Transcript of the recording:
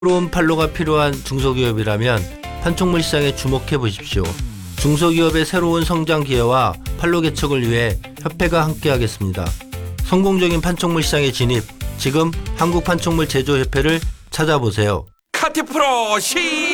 새로운 판로가 필요한 중소기업이라면 판촉물 시장에 주목해 보십시오. 중소기업의 새로운 성장 기회와 판로 개척을 위해 협회가 함께하겠습니다. 성공적인 판촉물 시장의 진입, 지금 한국판촉물 제조협회를 찾아보세요. 카티프로